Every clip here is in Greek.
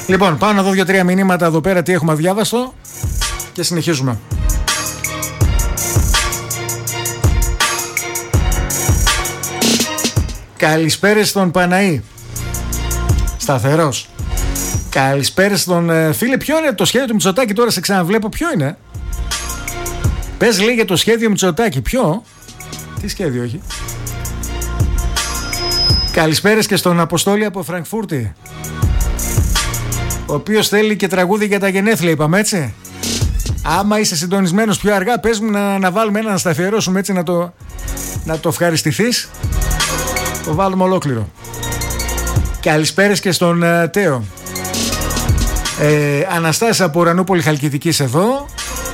Λοιπόν, πάω να δω 2-3 μηνύματα εδώ πέρα τι έχουμε αδιάβαστο και συνεχίζουμε. Καλησπέρα στον Παναή. Σταθερός. Καλησπέρα στον φίλε. Ποιο είναι το σχέδιο του Μητσοτάκη τώρα, σε ξαναβλέπω. Ποιο είναι? Πες λέει για το σχέδιο Μητσοτάκη. Ποιο? Τι σχέδιο έχει? Καλησπέρες και στον Αποστόλη από Φραγκφούρτη, ο οποίος θέλει και τραγούδι για τα γενέθλια, είπαμε έτσι. Άμα είσαι συντονισμένος πιο αργά, πες μου να βάλουμε ένα, να στα αφιερώσουμε έτσι, να το ευχαριστηθείς. Το βάλουμε ολόκληρο. Καλησπέρες και στον Τέο. Αναστάση από Ουρανούπολη Χαλκιδικής εδώ.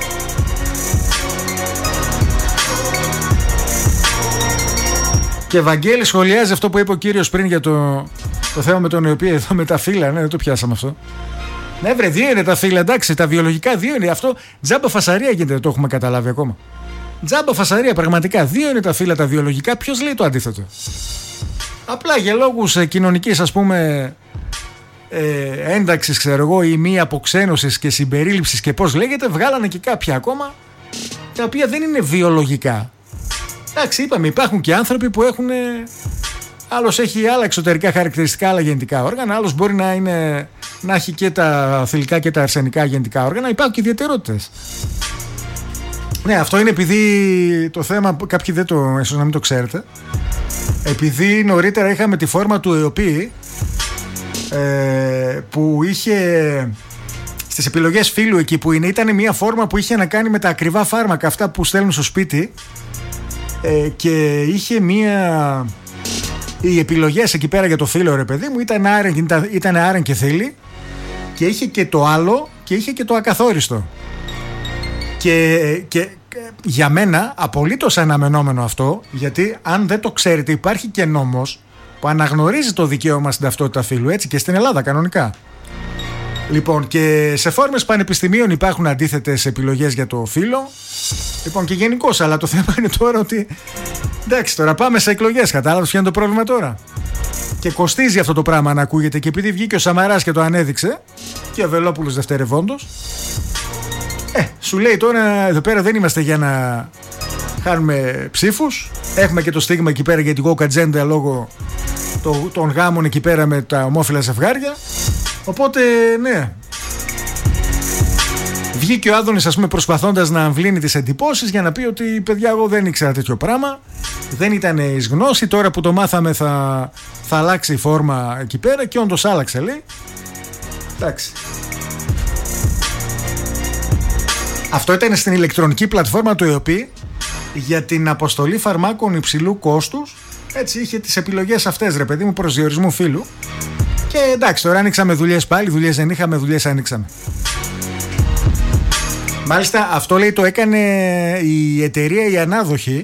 Και Βαγγέλη σχολιάζει αυτό που είπε ο κύριος πριν για το θέμα με τον οποίο εδώ με τα φύλλα. Ναι, δεν το πιάσαμε αυτό. Ναι, βρε, 2 είναι τα φύλλα, εντάξει, τα βιολογικά 2 είναι. Αυτό τζάμπα φασαρία γίνεται, δεν το έχουμε καταλάβει ακόμα. Τζάμπα φασαρία, πραγματικά. 2 είναι τα φύλλα τα βιολογικά. Ποιος λέει το αντίθετο? Απλά για λόγους κοινωνικής, ας πούμε, ένταξης, ξέρω εγώ, ή μη αποξένωσης και συμπερίληψης και πώς λέγεται, βγάλανε και κάποια ακόμα τα οποία δεν είναι βιολογικά. Εντάξει, είπαμε, υπάρχουν και άνθρωποι που έχουν. Άλλος έχει άλλα εξωτερικά χαρακτηριστικά, άλλα γεννητικά όργανα. Άλλος μπορεί να έχει και τα θηλυκά και τα αρσενικά γεννητικά όργανα. Υπάρχουν και ιδιαιτερότητες. Ναι, αυτό είναι επειδή το θέμα, κάποιοι ίσως να μην το ξέρετε. Επειδή νωρίτερα είχαμε τη φόρμα του ΕΟΠΗ, που είχε στις επιλογές φύλου εκεί που ήταν μια φόρμα που είχε να κάνει με τα ακριβά φάρμακα, αυτά που στέλνουν στο σπίτι, και είχε οι επιλογές εκεί πέρα για το φύλο, ρε παιδί μου, ήταν άρεν και θέλει, και είχε και το άλλο και είχε και το ακαθόριστο. Και για μένα απολύτως αναμενόμενο αυτό, γιατί αν δεν το ξέρετε, υπάρχει και νόμος που αναγνωρίζει το δικαίωμα στην ταυτότητα φύλου, έτσι, και στην Ελλάδα κανονικά. Λοιπόν, και σε φόρμες πανεπιστημίων υπάρχουν αντίθετες επιλογές για το φύλο. Λοιπόν, και γενικώς, αλλά το θέμα είναι τώρα ότι εντάξει, τώρα πάμε σε εκλογές, κατάλαβες ποιο είναι το πρόβλημα τώρα? Και κοστίζει αυτό το πράγμα να ακούγεται, και επειδή βγήκε ο Σαμαράς και το ανέδειξε, και ο Βελόπουλος δευτερευόντως, σου λέει τώρα εδώ πέρα δεν είμαστε για να χάνουμε ψήφους. Έχουμε και το στίγμα εκεί πέρα για την woke agenda λόγω των γάμων εκεί πέρα με τα ομόφυλα ζευγάρια. Οπότε ναι, βγήκε ο Άδωνης, ας πούμε, προσπαθώντας να αμβλύνει τις εντυπώσεις για να πει ότι παιδιά, εγώ δεν ήξερα τέτοιο πράγμα, δεν ήταν εις γνώση, τώρα που το μάθαμε θα αλλάξει η φόρμα εκεί πέρα, και όντως άλλαξε, λέει. Εντάξει. Αυτό ήταν στην ηλεκτρονική πλατφόρμα του ΕΟΠΗ για την αποστολή φαρμάκων υψηλού κόστους. Έτσι είχε τις επιλογές αυτές, ρε παιδί μου, προσδιορισμού φύλου. Και εντάξει, τώρα ανοίξαμε δουλειές πάλι, δουλειές δεν είχαμε, δουλειές ανοίξαμε. Μάλιστα αυτό, λέει, το έκανε η εταιρεία η ανάδοχη.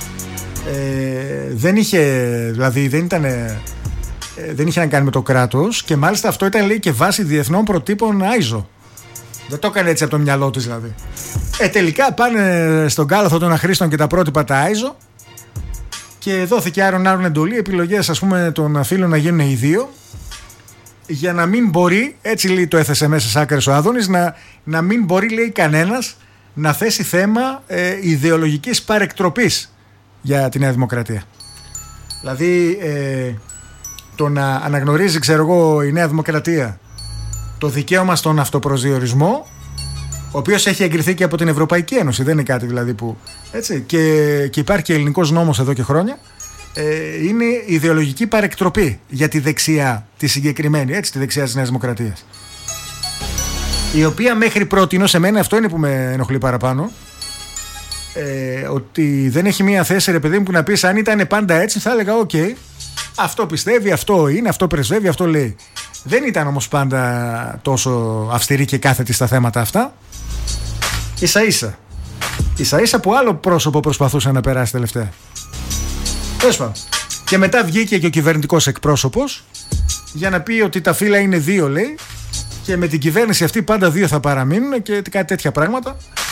Δεν είχε, δηλαδή δεν είχε να κάνει με το κράτος, και μάλιστα αυτό ήταν, λέει, και βάση διεθνών προτύπων ISO. Δεν το έκανε έτσι από το μυαλό της δηλαδή. Τελικά πάνε στον κάλαθο των αχρήστων και τα πρότυπα τα ISO, και δόθηκε άρον εντολή, επιλογές, ας πούμε, των φύλων να γίνουν οι 2, για να μην μπορεί, έτσι, λέει, το έθεσε μέσα στις άκρες ο Άδωνης, να μην μπορεί, λέει, κανένας να θέσει θέμα ιδεολογικής παρεκτροπής για τη Νέα Δημοκρατία. Δηλαδή το να αναγνωρίζει, ξέρω εγώ, η Νέα Δημοκρατία το δικαίωμα στον αυτοπροσδιορισμό, ο οποίος έχει εγκριθεί και από την Ευρωπαϊκή Ένωση, δεν είναι κάτι δηλαδή που έτσι, και υπάρχει και ελληνικός νόμος εδώ και χρόνια, είναι ιδεολογική παρεκτροπή για τη δεξιά, τη συγκεκριμένη, έτσι, τη δεξιά της Νέας Δημοκρατίας, η οποία μέχρι πρότινος, σε μένα αυτό είναι που με ενοχλεί παραπάνω, ότι δεν έχει μία θέση, ρε παιδί μου, που να πεις αν ήταν πάντα έτσι θα έλεγα ok, αυτό πιστεύει, αυτό είναι, αυτό πρεσβεύει, αυτό λέει. Δεν ήταν όμως πάντα τόσο αυστηρή και κάθετη στα θέματα αυτά. Ίσα-ίσα που άλλο πρόσωπο προσπαθούσε να περάσει τελευταία. Και μετά βγήκε και ο κυβερνητικός εκπρόσωπος για να πει ότι τα φύλλα είναι 2, λέει, και με την κυβέρνηση αυτή πάντα 2 θα παραμείνουν και κάτι τέτοια πράγματα.